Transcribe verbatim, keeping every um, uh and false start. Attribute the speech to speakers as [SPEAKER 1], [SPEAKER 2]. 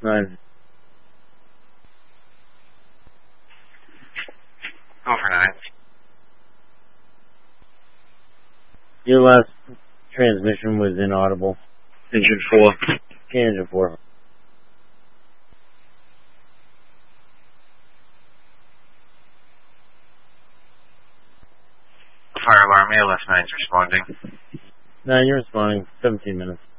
[SPEAKER 1] Nine.
[SPEAKER 2] Over nine.
[SPEAKER 1] Your last transmission was inaudible.
[SPEAKER 2] Engine four.
[SPEAKER 1] Engine four.
[SPEAKER 2] Fire alarm, A L S nine's responding.
[SPEAKER 1] Nine, you're responding. seventeen minutes.